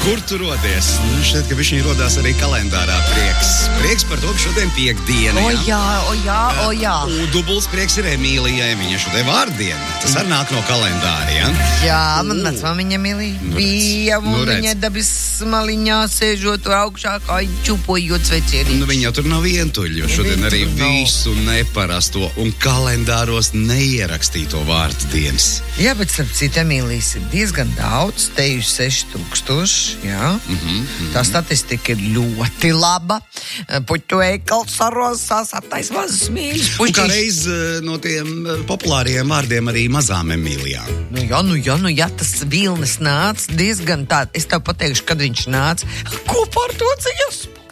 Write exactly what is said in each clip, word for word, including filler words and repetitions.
Kur tu rodies? Nu, šķiet, ka viņš rodās arī kalendārā prieks. Prieks par to, ka šodien piekdiena. O jā, o jā, o jā. Un dubults prieks ir Emīlijai, viņa šodien vārdiena. Tas arī nāk no kalendāra, ja? Jā, man vecmāmiņa Emīlija bija, un nu, viņa dabas maliņā sēžot augšā, kā čupojot svecienīšu. Nu, viņa tur nav vientuļa, jo šodien arī visu neparasto un kalendāros neierakstīto vārdu dienas. Jā, bet starp citu Emīlijas ir diezgan daudz, tejuši seši tūkstoši, jā. Mm-hmm, mm-hmm. Tā statistika ir ļoti laba. Puķu eikals sarosās, attais mazas mīļas puķis. Un kā reiz no tiem populāriem vārdiem arī mazām Emīlijām. Nu jā, nu jā, nu jā, tas vilnis nāca diezgan tā. Es tev pateikšu, kad viņš nāca. Kopā ar to dziesmu.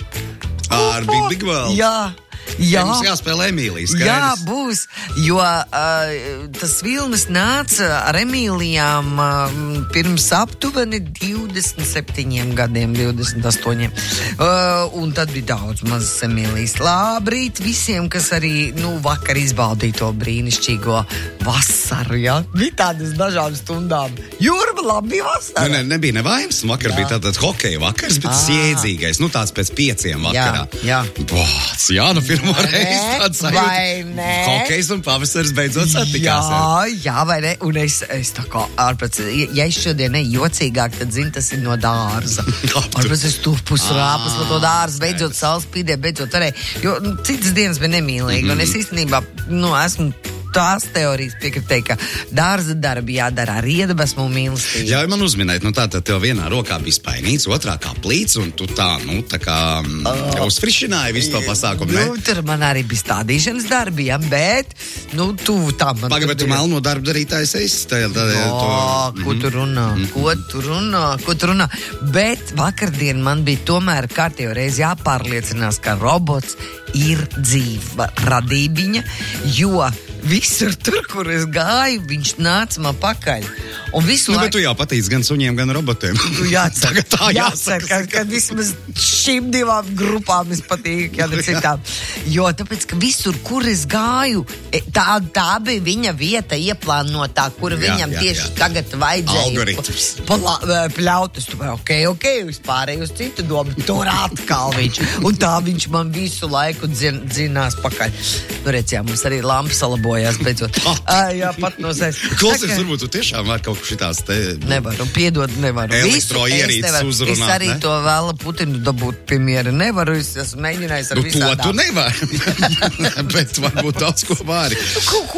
Ar Big Big World. Jā. Jā, mums jāspēlē Emīlijas. Jā, būs, jo uh, tas vilnis nāca ar Emīlijām uh, pirms aptuveni divdesmit septiņiem gadiem, divdesmit astoņiem. Uh, un tad bija daudz mazas Emīlijas. Labrīt visiem, kas arī, nu, vakar izbaudīja to brīnišķīgo vasaru, jā. Bija tādas dažādas stundām. Jūrma, labi bija vasara. Nu, ne, nebija nevaims, vakar jā. Bija tātad hokeja vakars, bet jēdzīgais, nu tāds pēc pieciem vakarā. Jā, jā. Bots, jā, nu pirmo reizi tāds sajūta. Hokejs un pavasaris beidzot satikās. Jā, jā, vai ne? Un es, es tā kā ārpēc, ja es šodien ne jocīgāk, tad zinu, tas ir no dārza. Ārpēc es turpus rāpus no to dārza, beidzot saules spīdē, beidzot varēja. Jo nu, citas dienas bija nemīlīgi, mm-hmm. un es īstenībā, nu, esmu tās teorijas piekritēja, ka dārza darbi jādara ar iedabesmu un mīlestību. Jā, man uzminēt, nu tā tad tev vienā rokā bija spainīts, otrā kā plīts, un tu tā, nu, tā kā uh, uzfrišināji visu to pasākumu, ne? Nu, tur man arī bija stādīšanas darbi, ja, bet, nu, tu tā man... Paga, bet tu melno darbu darītājs esi? Tā, tā, tā, o, to... ko tu runā, mm-hmm. ko tu runā, ko tu runā. Bet vakardien man bija tomēr kārtējo reizi jāpārliecinās, ka robots ir dzīva radībiņa, jo visur tur, kur es gāju, viņš nāca man pakaļ. Un visu nu, laiku... bet tu jau patīc gan suņiem, gan robotiem. Tu jācer, Tagad tā jācer, ka, ka vismaz šīm divām grupām es patīk, ja ne citām. Jo tāpēc, ka visur, kur es gāju, tā, tā bija viņa vieta ieplānotā, kur jā, viņam jā, tieši jā. Tagad vajadzēja. Algoritms. Pla, pļaut, es tu vai, ok, ok, vispārēju uz citu domu, tur atkal viņš. Un tā viņš man visu laiku dzin, dzinās pakaļ. Nu, redz, jā, mums arī lampa salabojās beidzot. À, jā, pat no sēs. Klausies, varbūt tu tiešām var kaut šitās te... Nevaru, piedod, nevaru. Elektroierīces uzrunāt, es arī ne? To vēla Putinu dabūt pie miera. Nevaru, es esmu mēģinājis ar nu, visādām. To tu nevari. Bet varbūt daudz ko vari.